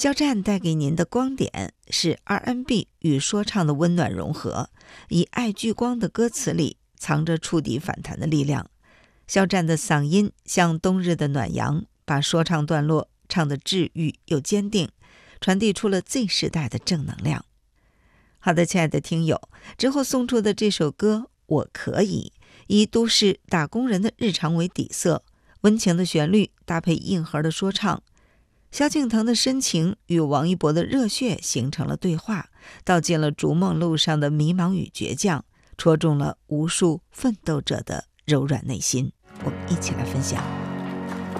肖战带给您的光点是 R&B 与说唱的温暖融合，以爱聚光的歌词里藏着触底反弹的力量。肖战的嗓音像冬日的暖阳，把说唱段落唱得治愈又坚定，传递出了 Z 时代的正能量。好的，亲爱的听友，之后送出的这首歌《我可以》，以都市打工人的日常为底色，温情的旋律搭配硬核的说唱，萧敬腾的深情与王一博的热血形成了对话，道尽了逐梦路上的迷茫与倔强，戳中了无数奋斗者的柔软内心。我们一起来分享。